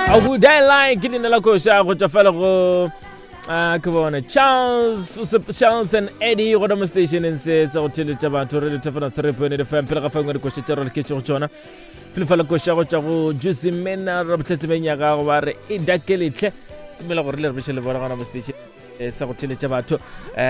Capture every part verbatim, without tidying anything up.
a go die line ke dinela go sha go tsafela go a ke bona Charles Charles and Eddie go the station in says go tshele tsa batho re le tafana three point eight F M pele ga fa ngwe go tshetse re ke tshego tsona fele fela go sha go tsa go Juicy Mena re botse menya ga go ba re e dakeletle tsmela gore le re bishele bona gona mo station sa go tshele tsa batho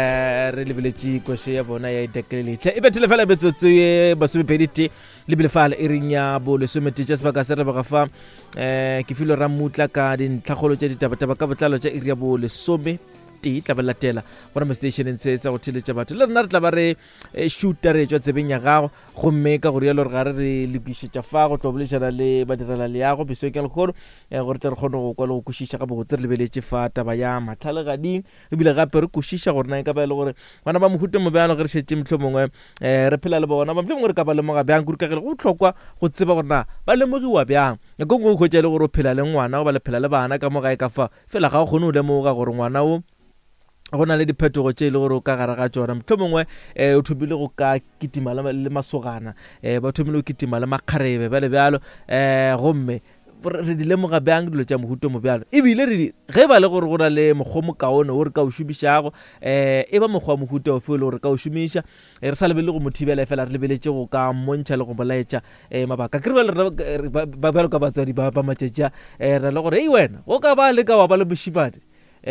eh re lebeletse go she ya bona ya dakeletle e betele fela betsotse ba so bedite le bile fala e rinya bo le so metetse se ba ka se re ba ga fa eh ke filo ra mutla ka dintlhagolo tse ditaba ka botlalo tse area bo le some ti tla balatela gore mo station in se sa go tshele batho le rena re tla ba re shooter re tswa tsebeng ya gago go mmeka gore ya lo re ga re le bishetsa fa go tloboletsana le ba direla le yago biso ke le khoro gore tle re khone go kwa le go kushisha ka bogotse re lebeletse fa taba ya matlhale ga ding e bile gape re kushisha gore na ka ba le gore bana ba mohute mo bana ge re shetse mhlomongwe re phela le bona ba mhlomongwe re ka ba le moga bjang ka go tlhokwa go tseba gore na ba le mogiwa bjang go go go tshele gore o phela le ngwana ba le phela le bana ka moga e ka fa fela ga go no le moga gore ngwana o gona le diphetogo tse ile gore o ka gara ga tsona mhlomongwe eh o thobile go ka kitima le masogana eh ba thomile go kitima le makgarebe ba le bjalo eh gomme re di lemoga bjang dilo tša mohuto mo bjalo e bile re ge ba le gore go na le mogomo kaone o re ka o šomišago eh e ba mogwa mohuto o fele gore ka o šomiša re sa lebele go mothibela fela re lebeletse go ka montšha le go bolaetša eh mabaka ke re ba ba ka batswadi ba ba matšetša eh re le gore ei wena go ka ba le ka wa ba le bošibane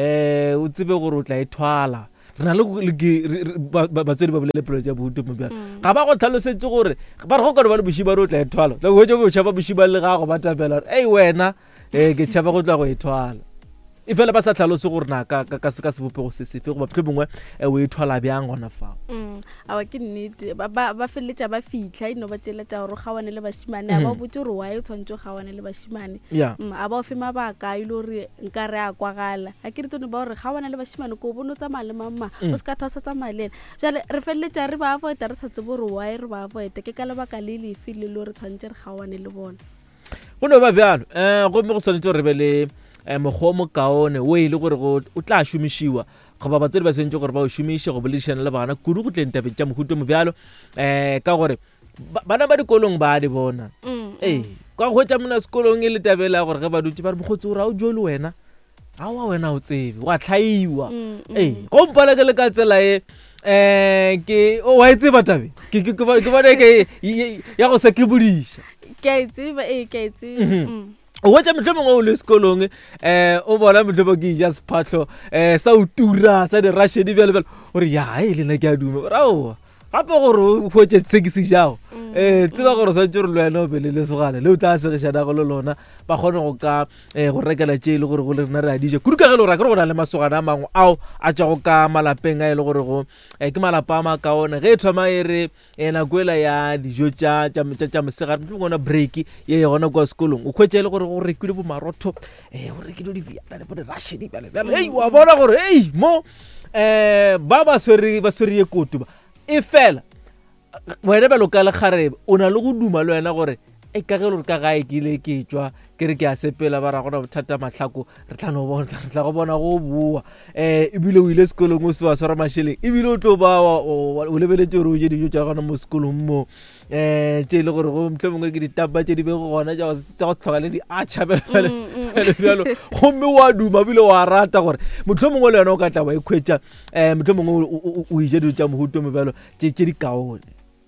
eh o tsebe gore o tla ethwala rena le batswedi ba bolele pelo tša bohuto mo bjalo ga ba go tlhalosetse gore ba re go ka ba le bošibane o tla ethwala tla go go tšhaba bošibane le gago ba tapela ei wena eh ke tšhaba go tla go ethwala e fela ba sa tlhalose gore na ka ka se ka se bopego se sefe go ba phebongwe o ethwala bjang gona fa mm a wa ke nnete ba ba feletša ba fitla ino ba tseletša gore gawane le bashimane a ba botse gore wa e tshwantse gawane le bashimane a ba o fe mabaka ile gore nka re a kwagala a ke re tsone ba gore gawane le bashimane ko bono tsa male mamma o se ka thasa tsa malena jale re feletša re ba avoid re sa tsebe gore wa e re ba avoid ke ka lebaka le le file le re tshwantse re gawane le bona go no ba bjalo eh go me go tshwanetse re be le mogomo kaone o ile gore go o tla šomišiwa go ba batsedi ba sentse gore ba o šomiše go boledišana le bana kudu go tleng tabeng tša mohuto mo bjalo eh ka gore bana ba dikolong ba di bona eh ka go tša mona sekolong e le tabela gore ge ba dutse ba re bogotse gore a o jo le wena a wa wena o tsebe wa tlhaiwa eh go mpala ke le ka tsela e eh ke o wa etse ba tabe ke ke ba ke ya go se ke bodiša ke etse ba eh ke etse o wa tša mhlomongwe o le sekolong eh o bona mhlomongwe ke ja sephatlho eh sa o tura sa di rashedi bjale bjale gore ya e lena ke a duma gore ao gape gore o hwetše tshekisi jago eh tseba gore sa tšore le wena o bele le sogana le o tla segišana go le lona ba kgone go ka go rekela tše le gore go le rena re a dija kudu ka ge le gore a kere go na le masogana a mangwe ao a tšago ka malapeng a e le gore go ke malapa a makaone ge e thoma e re nako ela ya dijo tša mosegare mpe gona break ye gona kwa sekolong o khwetše le gore go rekile bo marotho eh go rekile diviana le bo dirashedi bjale bjale ei wa bona gore ei mo eh ba ba swere ba swere ye kotu ba e fela wena ba lokala kgarebe o na le go duma le wena gore e ka ge le ka gae ke ile ke tswa ke re ke a sepela ba ra gona bothata matlhako re tla no bona re tla go bona go bua eh e bile o ile sekolong o se ba swara masheleng e bile o tlo ba o lebeletse gore o je dijo tša gona mo sekolong mo eh tše le gore go mhlomongwe ke ditaba tše di be go gona tša go tlhoka le di a tšhabela bjalo gomme wa duma bile wa rata gore mhlomongwe le yona o ka tla ba e khwetša eh mhlomongwe o ije dijo tša mohuto mo bjalo tše di kaone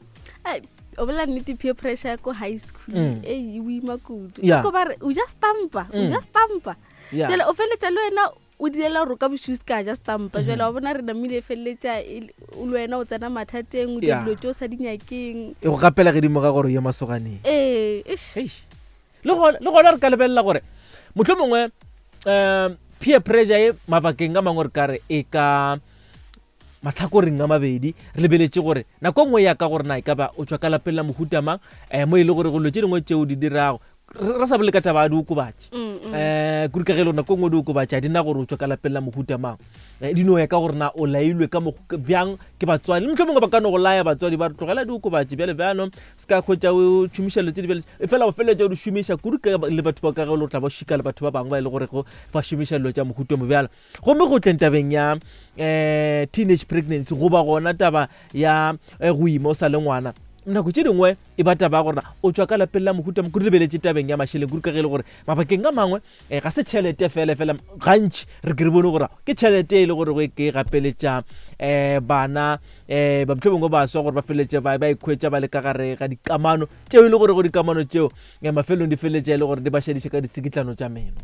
o bela nnete peer pressure ko high school eh o ima kudu ko ba re o just stampa o just stampa jela o feletša le wena o diela gore ka bošus ka just stampa jela wa bona re namile feletša o le wena o tsena mathateng o dilo tšo sa dinyakeng e go gapela ge di moga gore ye masoganeng eh le gona re ka lebelela gore mohlomongwe um peer pressure e mabakeng a mangwe re ka re e ka matlhakoreng a mabedi re lebeletse gore nako nngwe ya ka gore na e ka ba o tswa ka lapeng la mohuta mang eh mo ile gore go lo tše dingwe tšeo di dirago ra sa bole ka taba di okobatše eh kuri ka ge le nako nngwe di okobatše a dina gore o tswa ka lapeng la mohuta mang di no ya ka gore na o lailwe ka bjang ke batswadi le mhlomongwe ba ka no go laya batswadi ba re tlogela di okobatše bjale bjano se ka khwetša o tšhomišalo tše di bjale e fela go feletša o di šomiša kuri ka le batho ba ka ge le tla ba šika le batho ba bangwe ba e le gore go ba šomiša dilo tša mohuta mo bjala gomme go tleng tabeng ya eh teenage pregnancy go ba gona taba ya go ima o sa le ngwana nako tse dingwe e ba taba gore o tswa ka lapeng la mohuta mo lebeletse tabeng ya mashele guru ka gele gore mabakeng ga mangwe e ga se tšhelete fela fela gantši re ke re bone gore ke tšhelete e le gore go ke gapeletša eh bana eh ba mtlho bongwe ba swa gore ba feletse ba ba ikhwetša ba le ka gare ga dikamano tšeo e le gore go dikamano tšeo ya mafelong di feletša e le gore di ba šediše ka ditsikitlano tša meno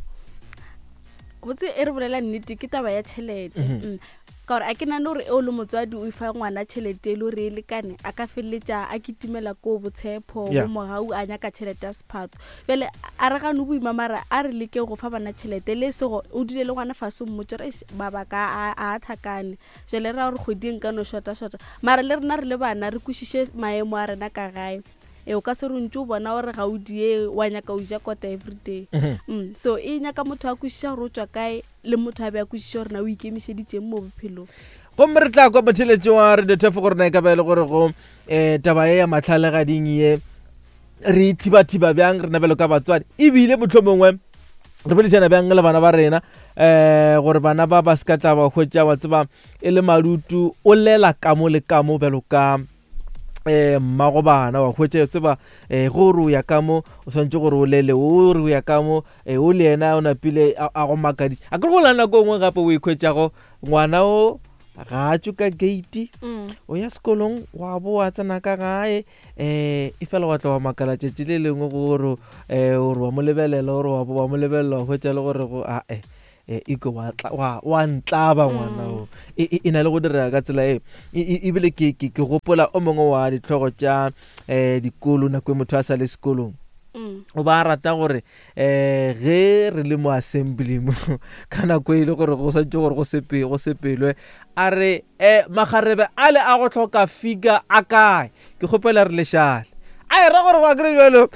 botse e re bolela nnete ke taba ya tšhelete ka gore a ke nane gore e o le motswadi o ifa ngwana tšhelete e le gore e lekane a ka feleletša a kitimela ko botshepo go mogau a nyaka tšhelete ya sephato bjale a re gane boima mara a re leke go fa bana tšhelete le sego o dule le ngwana fase o mmotse re mabaka a thakane bjale re a gore kgweding ka no shota-shota mara le rena re le bana re kwešiše maemo a rena ka gae e o ka se re ntse o bona gore ga o die wa nyaka o ja kota everyday mm so e nyaka motho a kwešiša gore o tswa kae le motho a be a kwešiša gore na o ikemišeditšeng mo bophelong gomme re tla kwa motheletše wa re detefo gore na e ka ba e le gore go um taba e ya matlhale gading ye re thiba-thiba bjang re nabelo ka batswadi ebile motlho mongwe re bolešana bjang le bana ba rena um gore bana ba ba se ka tla ba hwetša wa tseba e le marutu o lela kamo le kamo bjalo ka eh mmago bana wa hwetša tseba eh go re ya kamo o swantse gore o lele o re ya kamo eh o le ena o napile a go makadi a ke go lana go ngwe gape o ikhwetšago ngwana o ga a tšuka gate o ya sekolong wa bo wa tsena ka gae eh e fela wa tla wa makala tšetši le lengwe gore eh o re wa mo lebelela gore wa bo wa mo lebelela o hwetša le gore go a eh e iko wa wa wa ntlaba ngwana o e na le go dira ka tsela e e bile ke ke gopola o mongwe wa ditlhogo tša eh dikolo na kwe motho a sa le sekolong o ba rata gore eh ge re le mo assembly mo kana kwe ile gore go santse gore go sepe go sepelwe a re eh magarebe a le a go tlhoka figa a kae ke gopela re le shale a e ra gore wa kre jalo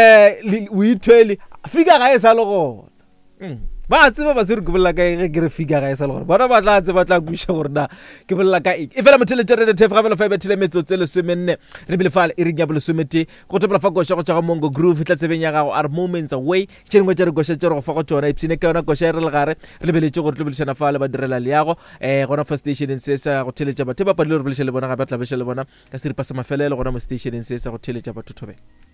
eh o ithwele figa ga e sa le gona ba tseba ba se re ke bolla ka ge ke re figa ga e sa le gore bona ba tla tse ba tla kuša gore na ke bolla ka eng e fela motheletše re tef ga bela fa bethile metso tse lesomenne re bile fa e ring ya bolesomete go topela fa goša go tšwa ga mongo groove tla tsebeng ya gago are moments away tše dingwe tše re goša tše re go fa go tšona ipsene ka yona goša e re le gare re lebeletše gore tlo bolešana fa le ba direla leago um gona fa stationeng se sa go theletša batho ba padile re bolešale bona gape tla bešale bona ka seripa sa mafelelo gona mo stationeng se sa go theletša batho thobeng